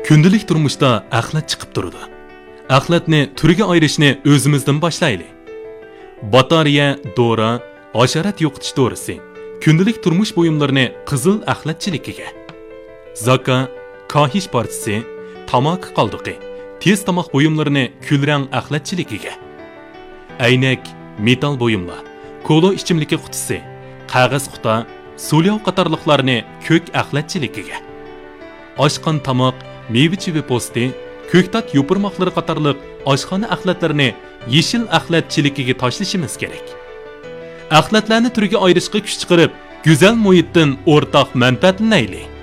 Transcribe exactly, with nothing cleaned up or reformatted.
Kundalik turmuşda axlat chiqib turadi. Axlatni turiga ayirishni o'zimizdan boshlaylik. Batariya, dora, hasharat yo'qotish dorisi kundalik turmush buyumlarini qizil axlatchiligiga, zaka, kahish partisi, tamak qoldiqi, tez tomoq buyumlarini kulrang axlatchiligiga, aynak, metal buyumlar, kola ichimligi qutisi, qog'oz quta, so'lyov qatorliqlarni ko'k axlatchiligiga, oshqon tomoq, meva-cheva po'sti, ko'ktat yopirmoqlari qatorliq oshxona axlatlarini yeshil axlatchiligiga tashlashimiz kerak. Axlatlarni turiga ayirishga kuch chiqarib, go'zal muhitdan o'rtoq manfaatlanaylik.